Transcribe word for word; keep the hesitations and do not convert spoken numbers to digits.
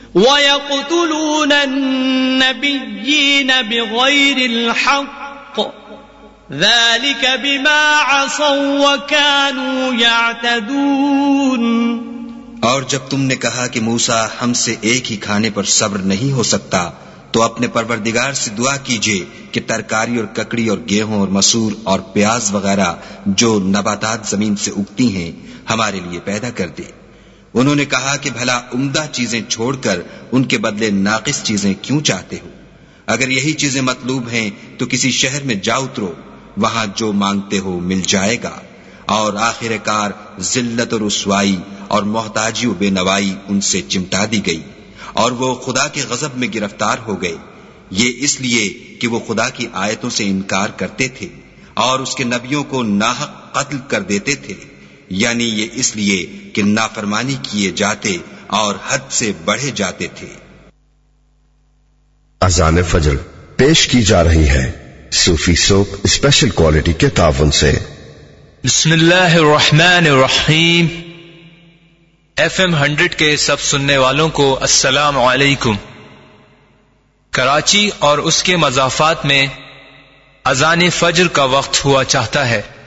وَيَقْتُلُونَ النَّبِيِّينَ بِغَيْرِ الْحَقِّ ذَلِكَ بِمَا عَصَوْا وَكَانُوا يَعْتَدُونَ۔ اور جب تم نے کہا کہ موسیٰ ہم سے ایک ہی کھانے پر صبر نہیں ہو سکتا تو اپنے پروردگار سے دعا کیجئے کہ ترکاری اور ککڑی اور گیہوں اور مسور اور پیاز وغیرہ جو نباتات زمین سے اگتی ہیں ہمارے لیے پیدا کر دے۔ انہوں نے کہا کہ بھلا عمدہ چیزیں چھوڑ کر ان کے بدلے ناقص چیزیں کیوں چاہتے ہو؟ اگر یہی چیزیں مطلوب ہیں تو کسی شہر میں جا اترو، وہاں جو مانگتے ہو مل جائے گا، اور آخر کار ذلت اور رسوائی اور محتاجی و بے نوائی ان سے چمٹا دی گئی، اور وہ خدا کے غضب میں گرفتار ہو گئے، یہ اس لیے کہ وہ خدا کی آیتوں سے انکار کرتے تھے اور اس کے نبیوں کو ناحق قتل کر دیتے تھے، یعنی یہ اس لیے کہ نافرمانی کیے جاتے اور حد سے بڑھے جاتے تھے۔ اذان فجر پیش کی جا رہی ہے صوفی سوپ اسپیشل کوالٹی کے تعاون سے۔ بسم اللہ الرحمن الرحیم۔ ایف ایم ہنڈریڈ کے سب سننے والوں کو السلام علیکم۔ کراچی اور اس کے مضافات میں اذان فجر کا وقت ہوا چاہتا ہے۔